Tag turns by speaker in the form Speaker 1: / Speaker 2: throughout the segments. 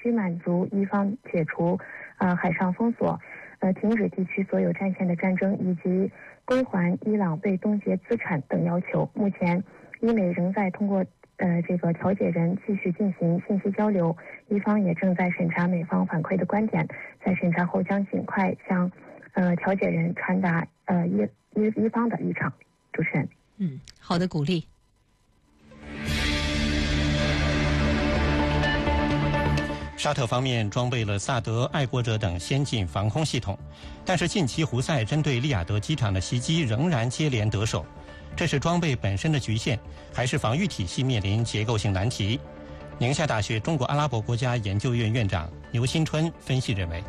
Speaker 1: 须满足伊方解除海上封锁，停止地区所有战线的战争，以及归还伊朗被冻结资产等要求。目前，伊美仍在通过这个调解人继续进行信息交流，伊方也正在审查美方反馈的观点，在审查后将尽快向调解人传达伊方的立场。主持人，
Speaker 2: 好的，鼓励。
Speaker 3: 沙特方面装备了萨德、爱国者等先进防空系统，但是近期胡塞针对利雅得机场的袭击仍然接连得手，这是装备本身的局限，还是防御体系面临结构性难题？宁夏大学中国阿拉伯国家研究院院长牛新春分析认为，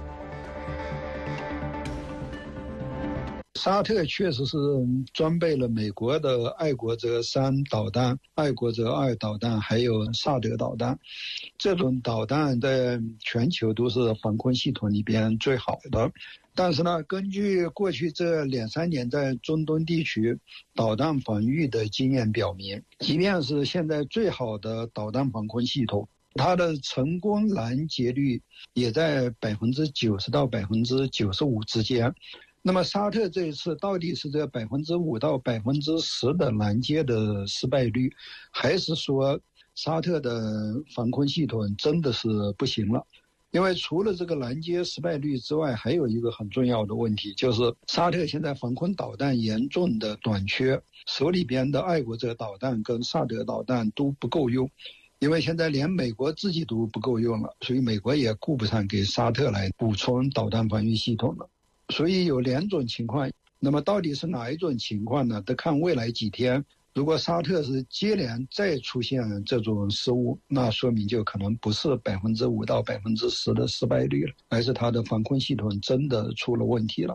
Speaker 4: 沙特确实是装备了美国的爱国者3导弹、爱国者2导弹，还有萨德导弹。这种导弹在全球都是防空系统里边最好的。但是呢，根据过去这2-3年在中东地区导弹防御的经验表明，即便是现在最好的导弹防空系统，它的成功拦截率也在90%到95%之间。那么沙特这一次到底是这5%到10%的拦截的失败率，还是说沙特的防空系统真的是不行了？因为除了这个拦截失败率之外，还有一个很重要的问题，就是沙特现在防空导弹严重的短缺，手里边的爱国者导弹跟萨德导弹都不够用，因为现在连美国自己都不够用了，所以美国也顾不上给沙特来补充导弹防御系统了。所以有2种情况，那么到底是哪一种情况呢？得看未来几天，如果沙特是接连再出现这种失误，那说明就可能不是5%到10%的失败率了，而是它的防空系统真的出了问题了。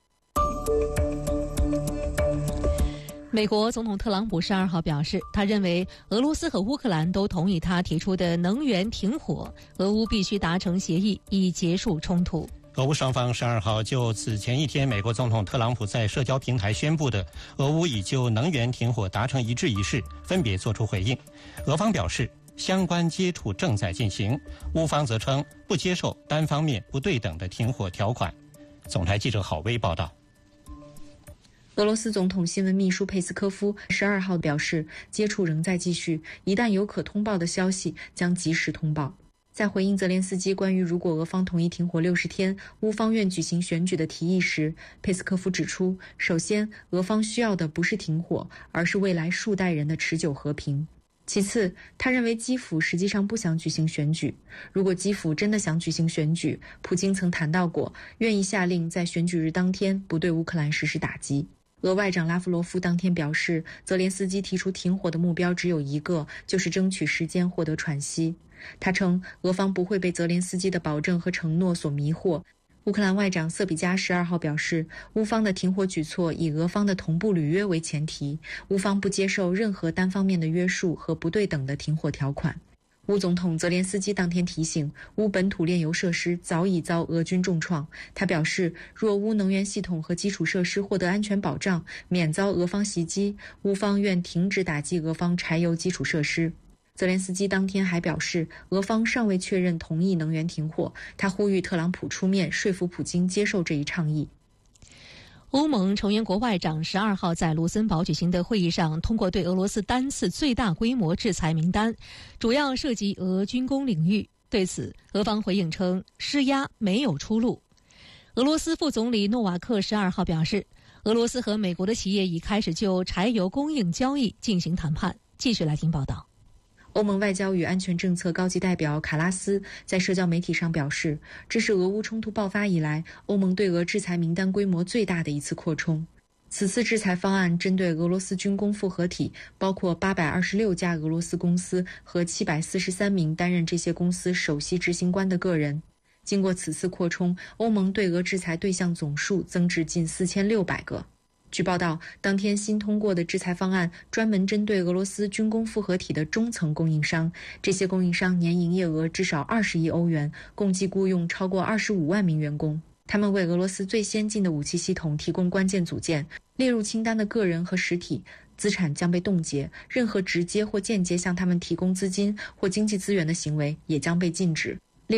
Speaker 2: 美国总统特朗普12号表示，他认为俄罗斯和乌克兰都同意他提出的能源停火，俄乌必须达成协议以结束冲突。
Speaker 3: 俄乌双方12号就此前一天美国总统特朗普在社交平台宣布的俄乌已就能源停火达成一致一事分别作出回应。俄方表示相关接触正在进行，乌方则称不接受单方面不对等的停火条款。总台记者郝威报道。
Speaker 5: 俄罗斯总统新闻秘书佩斯科夫12号表示，接触仍在继续，一旦有可通报的消息将及时通报。在回应泽连斯基关于如果俄方同意停火60天，乌方愿举行选举的提议时，佩斯科夫指出，首先，俄方需要的不是停火，而是未来数代人的持久和平。其次，他认为基辅实际上不想举行选举。如果基辅真的想举行选举，普京曾谈到过，愿意下令在选举日当天不对乌克兰实施打击。俄外长拉夫罗夫当天表示，泽连斯基提出停火的目标只有一个，就是争取时间获得喘息。他称，俄方不会被泽连斯基的保证和承诺所迷惑。乌克兰外长瑟比加12号表示，乌方的停火举措以俄方的同步履约为前提，乌方不接受任何单方面的约束和不对等的停火条款。乌总统泽连斯基当天提醒，乌本土炼油设施早已遭俄军重创。他表示，若乌能源系统和基础设施获得安全保障，免遭俄方袭击，乌方愿停止打击俄方柴油基础设施。泽连斯基当天还表示，俄方尚未确认同意能源停火，他呼吁特朗普出面说服普京接受这一倡议。
Speaker 2: 欧盟成员国外长12号在卢森堡举行的会议上通过对俄罗斯单次最大规模制裁名单，主要涉及俄军工领域。对此，俄方回应称，施压没有出路。俄罗斯副总理诺瓦克12号表示，俄罗斯和美国的企业已开始就柴油供应交易进行谈判。继续来听报道。
Speaker 5: 欧盟外交与安全政策高级代表卡拉斯在社交媒体上表示，这是俄乌冲突爆发以来欧盟对俄制裁名单规模最大的一次扩充。此次制裁方案针对俄罗斯军工复合体，包括826家俄罗斯公司和743名担任这些公司首席执行官的个人。经过此次扩充，欧盟对俄制裁对象总数增至近4600个。据报道，当天新通过的制裁方案专门针对俄罗斯军工复合体的中层供应商，这些供应商年营业额至少20亿欧元，共计雇用超过25万名员工。他们为俄罗斯最先进的武器系统提供关键组件。列入清单的个人和实体资产将被冻结，任何直接或间接向他们提供资金或经济资源的行为也将被禁止。